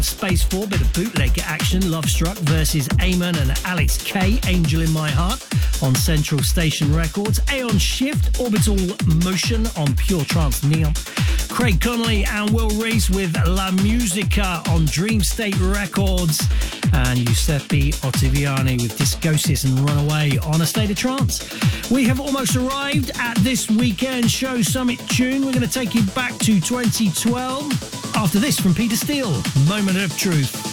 Space 4, bit of bootleg action. Love Struck versus Eamon and Alex K. Angel in My Heart on Central Station Records. Aeon Shift, Orbital Motion on Pure Trance Neon. Craig Connolly and Will Reese with La Musica on Dream State Records. And Giuseppe Ottaviani with Discosis and Runaway on A State of Trance. We have almost arrived at this weekend show summit tune. We're going to take you back to 2012. After this from Peter Steele, Moment of Truth.